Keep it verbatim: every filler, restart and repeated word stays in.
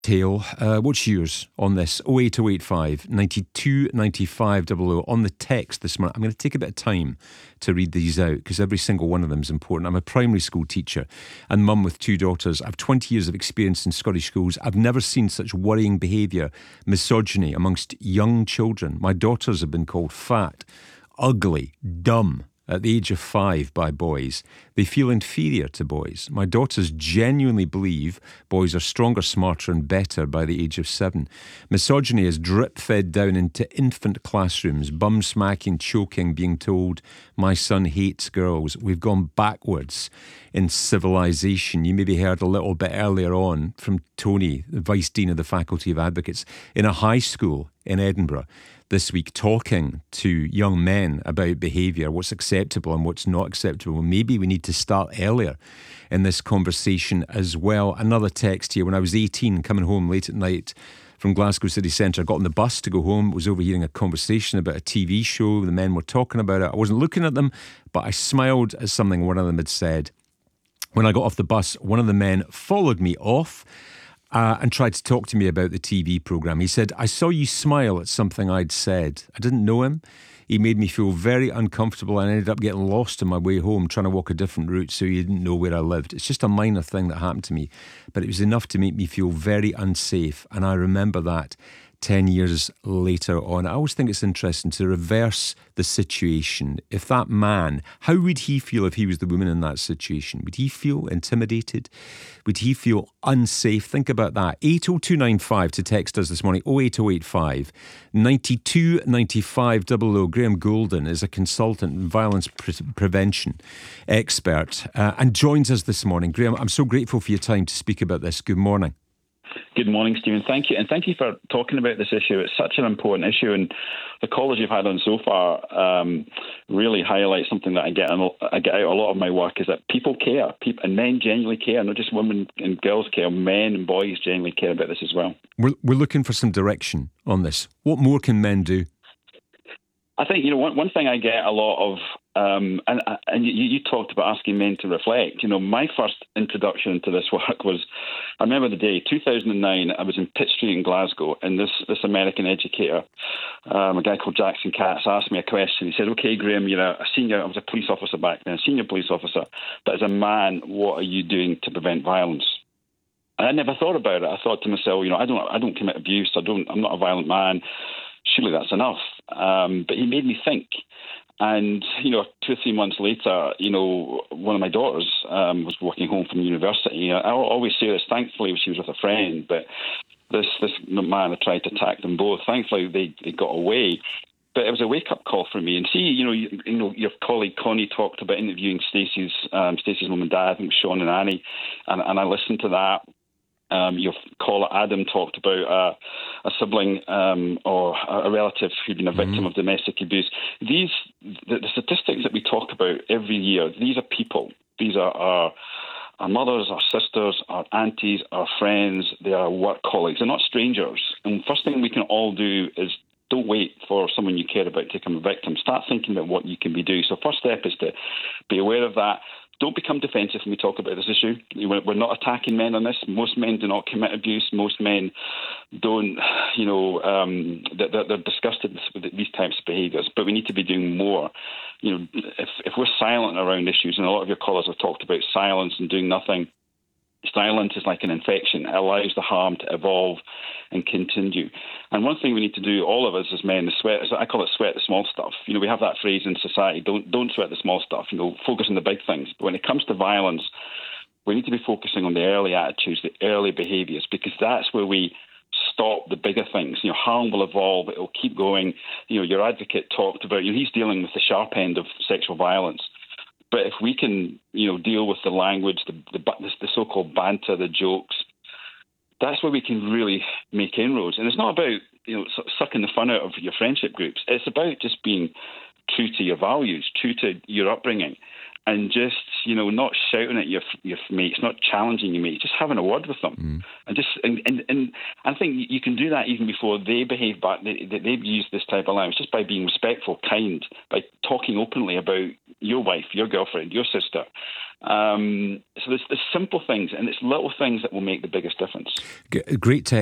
Tale. Uh, what's yours on this? oh eight oh eight five, ninety-two ninety-five double oh on the text this morning. I'm going to take a bit of time to read these out because every single one of them is important. I'm a primary school teacher and mum with two daughters. I've twenty years of experience in Scottish schools. I've never seen such worrying behaviour, misogyny amongst young children. My daughters have been called fat, ugly, dumb at the age of five by boys. They feel inferior to boys. My daughters genuinely believe boys are stronger, smarter and better by the age of seven. Misogyny is drip-fed down into infant classrooms, bum-smacking, choking, being told, my son hates girls. We've gone backwards in civilization. You maybe heard a little bit earlier on from Tony, the Vice Dean of the Faculty of Advocates, in a high school in Edinburgh this week, talking to young men about behaviour, what's acceptable and what's not acceptable. Maybe we need to start earlier in this conversation as well. Another text here. When I was eighteen, coming home late at night from Glasgow city centre, I got on the bus to go home, was overhearing a conversation about a T V show. The men were talking about it. I wasn't looking at them, but I smiled at something one of them had said. When I got off the bus, one of the men followed me off Uh, and tried to talk to me about the T V programme. He said, I saw you smile at something I'd said. I didn't know him. He made me feel very uncomfortable and I ended up getting lost on my way home trying to walk a different route so he didn't know where I lived. It's just a minor thing that happened to me, but it was enough to make me feel very unsafe, and I remember that ten years later on. I always think it's interesting to reverse the situation. If that man, how would he feel if he was the woman in that situation? Would he feel intimidated? Would he feel unsafe? Think about that. eight oh two nine five to text us this morning, oh eight oh eight five, ninety-two ninety-five double oh. Graham Golden is a consultant in violence pre- prevention expert uh, and joins us this morning. Graham, I'm so grateful for your time to speak about this. Good morning. Good morning, Stephen. Thank you. And thank you for talking about this issue. It's such an important issue. And the callers you've had on so far um, really highlight something that I get, I get out a lot of my work, is that people care. People, and men genuinely care. Not just women and girls care. Men and boys genuinely care about this as well. We're, we're looking for some direction on this. What more can men do? I think, you know, one, one thing I get a lot of, um, and, and you, you talked about asking men to reflect. You know, my first introduction to this work was, I remember the day, two thousand nine, I was in Pitt Street in Glasgow, and this, this American educator, um, a guy called Jackson Katz, asked me a question. He said, okay, Graham, you're a senior, I was a police officer back then, a senior police officer, but as a man, what are you doing to prevent violence? And I never thought about it. I thought to myself, you know, I don't, I don't commit abuse. I don't, I'm not a violent man. Surely that's enough. Um, but he made me think. And, you know, two or three months later, you know, one of my daughters um, was walking home from university. I always say this, thankfully she was with a friend, but this this man had tried to attack them both. Thankfully they, they got away. But it was a wake-up call for me. And see, you know, you, you know, your colleague Connie talked about interviewing Stacey's um, Stacey's mum and dad, I think Sean and Annie, and, and I listened to that. Um, your caller Adam talked about uh, a sibling um, or a relative who'd been a victim mm-hmm. of domestic abuse. These, the, the statistics that we talk about every year, these are people. These are our, our mothers, our sisters, our aunties, our friends. They are work colleagues. They're not strangers. And the first thing we can all do is don't wait for someone you care about to become a victim. Start thinking about what you can be doing. So first step is to be aware of that. Don't become defensive when we talk about this issue. We're not attacking men on this. Most men do not commit abuse. Most men don't, you know, um, they're, they're disgusted with these types of behaviours. But we need to be doing more. You know, if, if we're silent around issues, and a lot of your callers have talked about silence and doing nothing, silence is like an infection. It allows the harm to evolve and continue. And one thing we need to do, all of us as men, the sweat, I call it sweat the small stuff. You know, we have that phrase in society, don't don't sweat the small stuff, you know, focus on the big things. But when it comes to violence, we need to be focusing on the early attitudes, the early behaviours, because that's where we stop the bigger things. You know, harm will evolve, it will keep going. You know, your advocate talked about, you know, he's dealing with the sharp end of sexual violence. But if we can, you know, deal with the language, the, the, the so-called banter, the jokes, that's where we can really make inroads. And it's not about, you know, sucking the fun out of your friendship groups. It's about just being true to your values, true to your upbringing, and just, you know, not shouting at your your mates, not challenging your mates, just having a word with them. Mm. And just and, and, and I think you can do that even before they behave back. They, they, they've used this type of language just by being respectful, kind, by talking openly about your wife, your girlfriend, your sister. Um, so there's, there's simple things, and it's little things that will make the biggest difference. Great text.